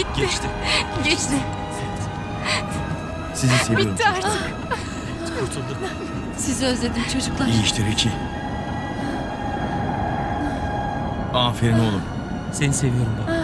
Bitti. Geçti. Geçti. Sizi seviyorum Bitti çocuklar. artık. Kurtuldu. Sizi özledim çocuklar. İyi işte Ricky. Aferin oğlum. Seni seviyorum baba.